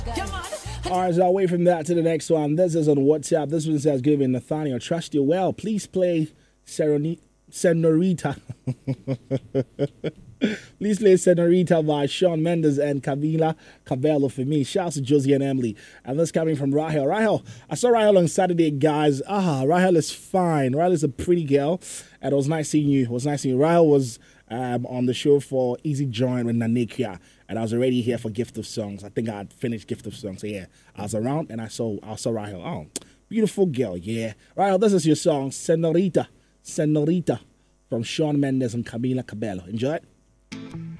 All right, so I'll wait from that to the next one. This is on WhatsApp. This one says, "Good evening, Nathaniel. Trust you well. Please play Senorita." Please play Senorita by Shawn Mendes and Camila Cabello for me. Shouts to Josie and Emily. And this coming from Rahel. Rahel, I saw Rahel on Saturday, guys. Rahel is fine. Rahel is a pretty girl. And it was nice seeing you. Rahel was on the show for Easy Join with Nanekia. And I was already here for Gift of Songs. I think I had finished Gift of Songs. So yeah, I was around and I saw Rahel. Oh, beautiful girl, yeah. Rahel, this is your song, Senorita, from Shawn Mendes and Camila Cabello. Enjoy it.